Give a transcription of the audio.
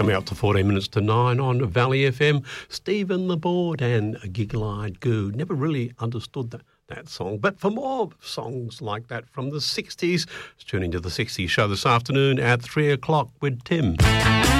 Coming up to 14 minutes to 9 on Valley FM. Stephen the Board and a Giggle-Eyed Goo. Never really understood that song. But for more songs like that from the 60s, let's tune into the 60s show this afternoon at 3 o'clock with Tim.